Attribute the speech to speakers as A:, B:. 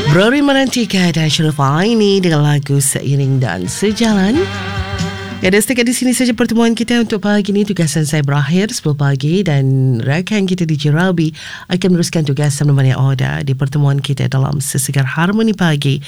A: Rory Manantika dan Syarifah ini dengan lagu Seiring dan Sejalan. Ya, dan setakat di sini saja pertemuan kita untuk pagi ini. Tugasan saya berakhir 10 pagi dan rakan kita DJ Rabi akan meneruskan tugasan menemani Oda di pertemuan kita dalam Sesegar Harmoni Pagi